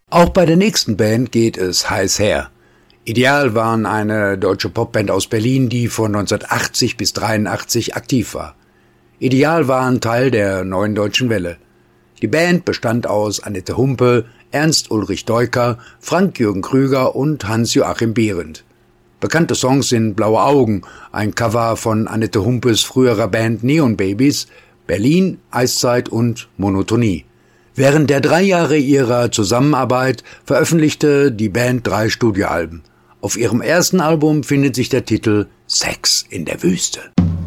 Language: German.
Auch bei der nächsten Band geht es heiß her. Ideal waren eine deutsche Popband aus Berlin, die von 1980 bis 1983 aktiv war. Ideal waren Teil der Neuen Deutschen Welle. Die Band bestand aus Annette Humpe, Ernst Ulrich Deuker, Frank-Jürgen Krüger und Hans-Joachim Behrendt. Bekannte Songs sind Blaue Augen, ein Cover von Annette Humpes früherer Band Neon Babies, Berlin, Eiszeit und Monotonie. Während der 3 Jahre ihrer Zusammenarbeit veröffentlichte die Band 3 Studioalben. Auf ihrem ersten Album findet sich der Titel Sex in der Wüste.